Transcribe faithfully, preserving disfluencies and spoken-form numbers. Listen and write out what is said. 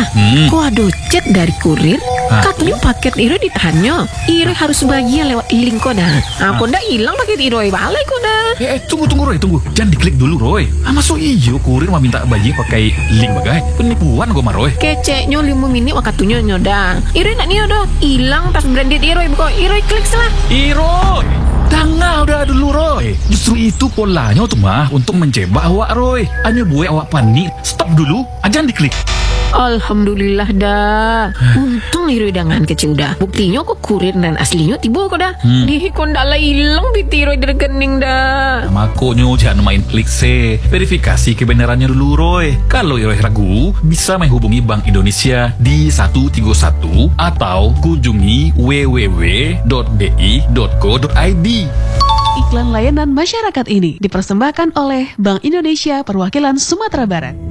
Hmm. Ko ada chat dari kurir, Ah. katanya paket iro ditahannya. Iro harus bagian lewat link ko dah. Aku ndak hilang paket iro balik ko dah. Eh, eh, tunggu tunggu Roy, tunggu. Jangan diklik dulu Roy. Ah, masuk iyo kurir mah minta bayi pakai link bagai. Penipuan gua mah Roy. Keceknya lima menit wakatunya nyoda. Iro nak niyo dah. Hilang pas branded iro buka iro klik salah. Iro, tanggal udah dulu Roy. Justru itu polanya tuh mah untuk menjebak awak Roy. Hanya buat awak panik. Stop dulu, ah, jangan diklik. Alhamdulillah dah. Untung iro dengan kecil dah. Buktinya kok kurir dan aslinya tiba kok dah. Hmm. Di kok ndak lah hilang biti iro dari rekening dah. Makanya jangan main klik se. Verifikasi kebenarannya dulu Roy. Kalau Roy ragu, bisa menghubungi Bank Indonesia di satu tiga satu atau kunjungi w w w dot b i dot co dot i d. Iklan layanan masyarakat ini dipersembahkan oleh Bank Indonesia Perwakilan Sumatera Barat.